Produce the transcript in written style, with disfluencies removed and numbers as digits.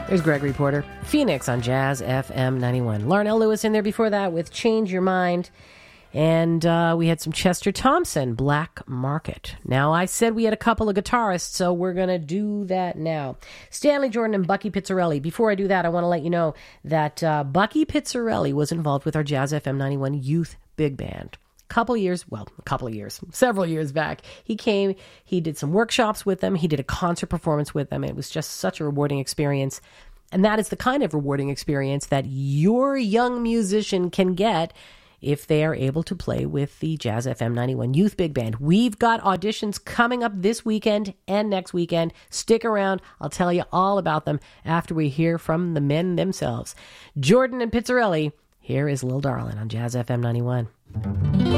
There's Gregory Porter, Phoenix on Jazz FM 91. Larnell Lewis in there before that with Change Your Mind. And we had some Chester Thompson, Black Market. Now, I said we had a couple of guitarists, so we're going to do that now. Stanley Jordan and Bucky Pizzarelli. Before I do that, I want to let you know that Bucky Pizzarelli was involved with our Jazz FM 91 Youth Big Band. Several years back. He came, he did some workshops with them, he did a concert performance with them. It was just such a rewarding experience. And that is the kind of rewarding experience that your young musician can get if they are able to play with the Jazz FM 91 Youth Big Band. We've got auditions coming up this weekend and next weekend. Stick around. I'll tell you all about them after we hear from the men themselves. Jordan and Pizzarelli, here is Lil Darlin' on Jazz FM 91.